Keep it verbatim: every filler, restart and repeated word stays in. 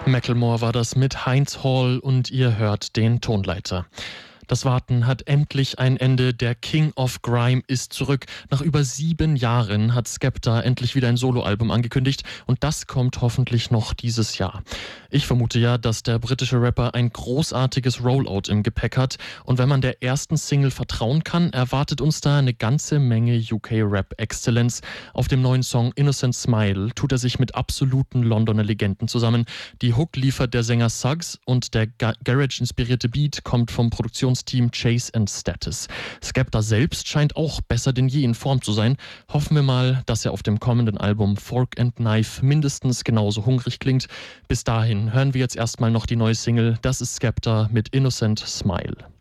Macklemore war das mit Heinz Hall und ihr hört den Tonleiter. Das Warten hat endlich ein Ende. Der King of Grime ist zurück. Nach über sieben Jahren hat Skepta endlich wieder ein Soloalbum angekündigt und das kommt hoffentlich noch dieses Jahr. Ich vermute ja, dass der britische Rapper ein großartiges Rollout im Gepäck hat und wenn man der ersten Single vertrauen kann, erwartet uns da eine ganze Menge U K-Rap-Exzellenz. Auf dem neuen Song Innocent Smile tut er sich mit absoluten Londoner Legenden zusammen. Die Hook liefert der Sänger Suggs und der Ga- Garage-inspirierte Beat kommt vom Produktions Team Chase and Status. Skepta selbst scheint auch besser denn je in Form zu sein. Hoffen wir mal, dass er auf dem kommenden Album Fork and Knife mindestens genauso hungrig klingt. Bis dahin hören wir jetzt erstmal noch die neue Single. Das ist Skepta mit Innocent Smile.